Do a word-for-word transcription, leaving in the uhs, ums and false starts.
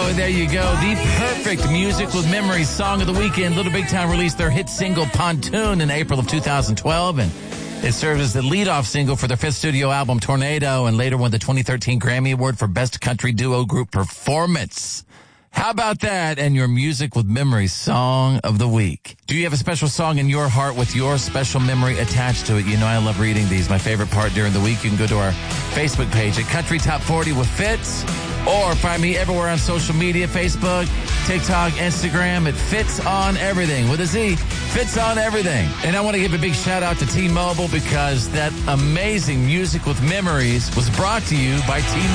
go. There you go. The perfect Music with Memories song of the weekend. Little Big Town released their hit single Pontoon in April of two thousand twelve, and it served as the lead-off single for their fifth studio album, Tornado, and later won the twenty thirteen Grammy Award for Best Country Duo Group Performance. How about that and your Music with Memories song of the week? Do you have a special song in your heart with your special memory attached to it? You know I love reading these. My favorite part during the week, you can go to our Facebook page at Country Top forty with Fitz, or find me everywhere on social media, Facebook, TikTok, Instagram. It Fits on Everything with a Z. Fits on Everything. And I want to give a big shout out to T-Mobile because that amazing Music with Memories was brought to you by T-Mobile.